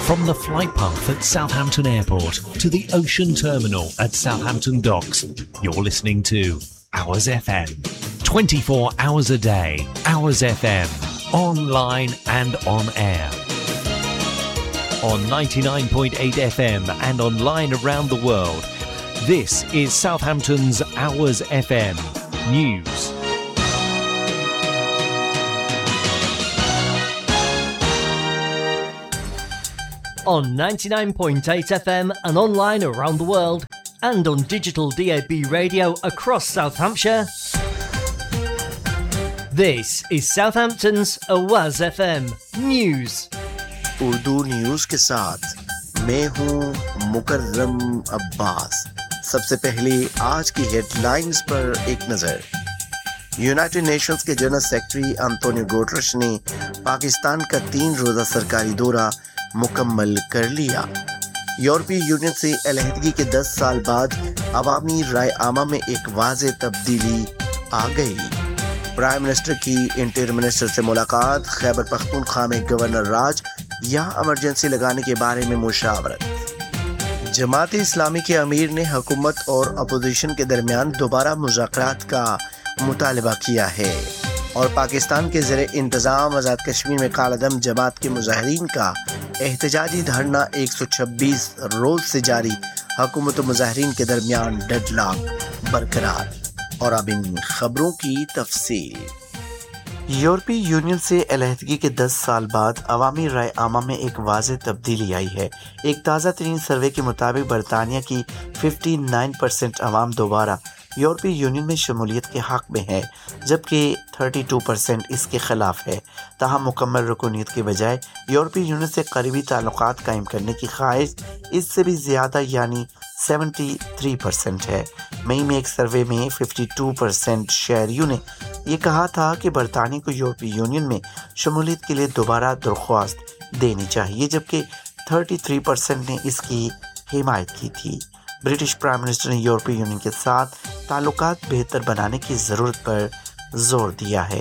From the flight path at Southampton Airport to the ocean terminal at Southampton Docks, you're listening to Hours FM. 24 hours a day, Hours FM, online and on air. On 99.8 FM and online around the world, this is Southampton's Hours FM News. On 99.8 FM and online around the world, and on digital DAB radio across South Hampshire, this is Southampton's Awaz FM News. Urdu news के साथ मैं हूँ मुकर्रम अब्बास। सबसे पहले आज की headlines पर एक नज़र। यूनाइटेड नेशंस के जनरल सेक्रेटरी अंतोनियो गुटेरेस ने पाकिस्तान का 3 रोज़ा सरकारी दौरा मुकम्मल कर लिया। यूरोपीय यूनियन से अलहदगी के 10 साल बाद अवामी राय आमा में एक वाज़ेह तब्दीली आ गई। प्राइम मिनिस्टर की इंटीरियर मिनिस्टर से मुलाकात, खैबर पख्तूनख्वा में गवर्नर राज या इमरजेंसी लगाने के बारे में मुशावरत। जमात इस्लामी के अमीर ने हुकूमत और अपोजिशन के दरमियान दोबारा मुज़ाकरात का मुतालबा किया है। और पाकिस्तान के ज़ेरे इंतज़ाम आज़ाद कश्मीर में कालादम जमात के मुजाहिरीन का एहतजाजी धरना 126 रोज से जारी, हुकूमत और मुजाहिरीन के दरमियान डेडलॉक बरकरार। और अब इन खबरों की तफसील। यूरोपीय यूनियन से अलहदगी के 10 साल बाद अवामी राय आमा में एक वाज़ेह तब्दीली आई है। एक ताज़ा तरीन सर्वे के मुताबिक बरतानिया की 59% अवाम दोबारा यूरोपीय यूनियन में शमूलियत के हक़ में है, जबकि 32% इसके ख़िलाफ़ है। ताहम मुकम्मल रुकूनियत के बजाय यूरोपीय यूनियन से करीबी ताल्लुकात कायम करने की ख्वाहिश इससे भी ज़्यादा यानी 73% है। मई में एक सर्वे में 52% शहरियों ने ये कहा था कि बरतानिया को यूरोपीय यूनियन में शमूलियत के लिए दोबारा दरख्वास्त देनी चाहिए, जबकि 33% ने इसकी हिमायत की थी। ब्रिटिश प्राइम मिनिस्टर ने यूरोपीय यूनियन के साथ ताल्लुकात बेहतर बनाने की ज़रूरत पर जोर दिया है।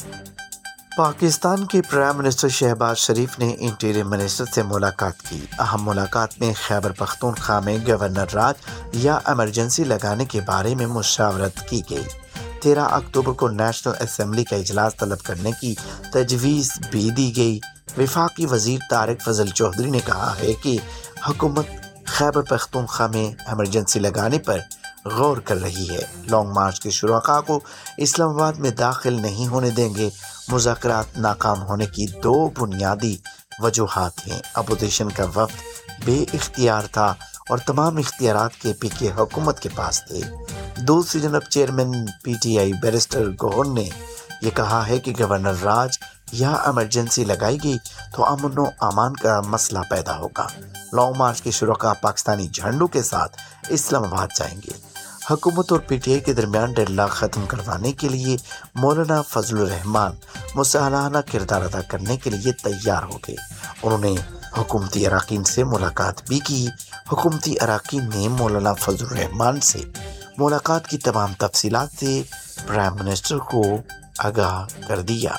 पाकिस्तान के प्राइम मिनिस्टर शहबाज शरीफ ने इंटीरियर मिनिस्टर से मुलाकात की। अहम मुलाकात में खैबर पख्तूनख्वा में गवर्नर राज या इमरजेंसी लगाने के बारे में मुशावरत की गई। 13 अक्टूबर को नेशनल असेंबली का इजलास तलब करने की तजवीज़ भी दी गई। वफाकी वज़ीर तारिक फजल चौधरी ने कहा है कि हुकूमत खैबर पख्तूनख्वा में इमरजेंसी लगाने पर गौर कर रही है। लॉन्ग मार्च के शुरका को इस्लामाबाद में दाखिल नहीं होने देंगे। मुज़ाकरात नाकाम होने की 2 बुनियादी वजूहात हैं। अपोजिशन का वफ्द बेइख्तियार था और तमाम इख्तियारात KPK हुकूमत के पास थे। दूसरी जनब चेयरमैन PTI बैरिस्टर गौहर ने यह कहा है कि गवर्नर राज या इमरजेंसी लगाई गई तो अमन व अमान का मसला पैदा होगा। लॉन्ग मार्च के शुरका पाकिस्तानी झंडों के साथ इस्लामाबाद जाएंगे। हुकूमत और PTI के दरमियान डेडलॉक ख़त्म करवाने के लिए मौलाना फजलुर रहमान मुसालाहाना किरदार अदा करने के लिए तैयार हो गए। उन्होंने हुकूमती अराकीन से मुलाकात भी की। हुकूमती अराकीन ने मौलाना फजलुर रहमान से मुलाकात की तमाम तफसीलात से प्राइम मिनिस्टर को आगाह कर दिया।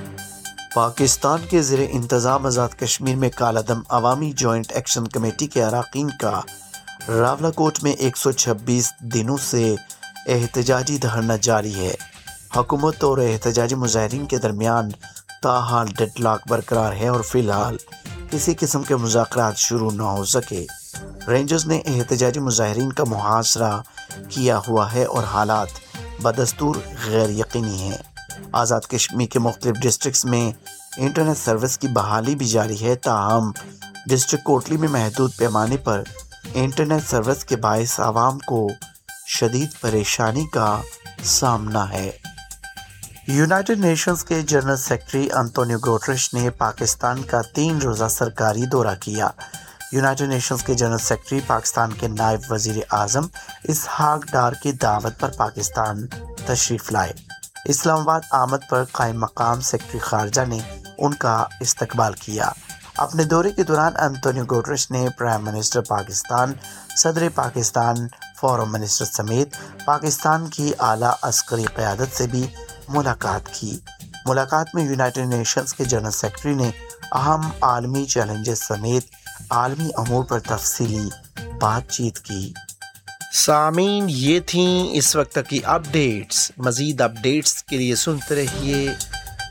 पाकिस्तान के ज़ेरे इंतज़ाम आज़ाद कश्मीर में कालादम अवामी जॉइंट एक्शन कमेटी के अराकीन का रावलाकोट में 126 दिनों से एहतजाजी धरना जारी है। हुकूमत और एहतजाजी मुजाहिरीन के दरमियान ताहाल डेडलॉक बरकरार है और फ़िलहाल किसी किस्म के मुज़ाकरात शुरू न हो सके। रेंजर्स ने एहतजाजी मुजाहिरीन का मुहासरा किया हुआ है और हालात बदस्तूर गैर यकीनी हैं। आज़ाद कश्मीर के मुख्तलिफ डिस्ट्रिक्ट्स में इंटरनेट सर्विस की बहाली भी जारी है। ताहम डिस्ट्रिक्ट कोटली में महदूद पैमाने पर इंटरनेट सर्विस के बायस आवाम को शदीद परेशानी का सामना है। यूनाइटेड नेशंस के जनरल सेक्रेटरी अंतोनियो गुटेरेस ने पाकिस्तान का 3 रोज़ा सरकारी दौरा किया। यूनाइटेड नेशंस के जनरल सेक्रेटरी पाकिस्तान के नायब वज़ीर आज़म इसहाक डार की दावत पर पाकिस्तान तशरीफ़ लाए। इस्लामाबाद आमद पर कायम मकाम सेक्रेटरी खारजा ने उनका इस्तकबाल किया। अपने दौरे के दौरान अंतोनियो गुटेरेस ने प्राइम मिनिस्टर पाकिस्तान, सदर पाकिस्तान, फॉरेन मिनिस्टर समेत पाकिस्तान की आला अस्करी क़यादत से भी मुलाकात की। मुलाकात में यूनाइटेड नेशंस के जनरल सेक्रेटरी ने अहम आलमी चैलेंजेस समेत عالمی امور پر تفصیلی بات چیت کی۔ سامعین، یہ تھیں اس وقت کی اپڈیٹس۔ مزید اپڈیٹس کے لیے سنتے رہیے